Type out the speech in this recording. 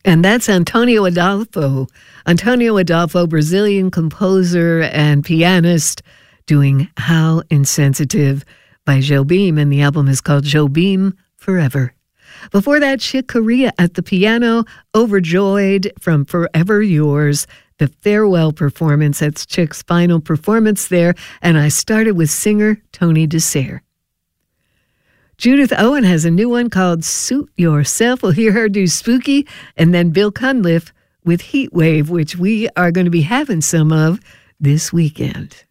And that's Antonio Adolfo. Antonio Adolfo, Brazilian composer and pianist, doing How Insensitive by Jobim, and the album is called Jobim Forever. Before that, Chick Corea at the piano, Overjoyed from Forever Yours, the farewell performance. That's Chick's final performance there. And I started with singer Tony Dessert. Judith Owen has a new one called Suit Yourself. We'll hear her do Spooky, and then Bill Cunliffe with Heat Wave, which we are going to be having some of this weekend.